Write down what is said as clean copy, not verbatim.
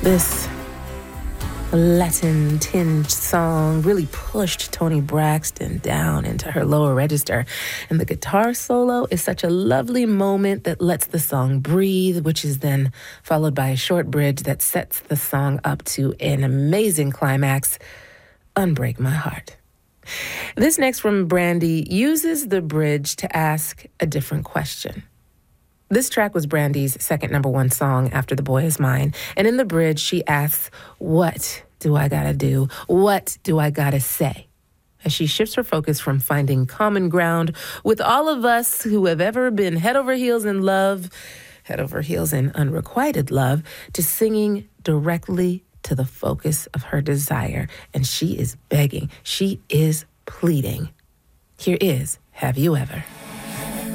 This Latin-tinged song really pushed Toni Braxton down into her lower register. And the guitar solo is such a lovely moment that lets the song breathe, which is then followed by a short bridge that sets the song up to an amazing climax. Unbreak My Heart. This next from Brandy uses the bridge to ask a different question. This track was Brandy's second #1 song after The Boy Is Mine, and in the bridge she asks, what do I gotta do? What do I gotta say? As she shifts her focus from finding common ground with all of us who have ever been head over heels in love, head over heels in unrequited love, to singing directly to the focus of her desire. And she is begging, she is pleading. Here is Have You Ever?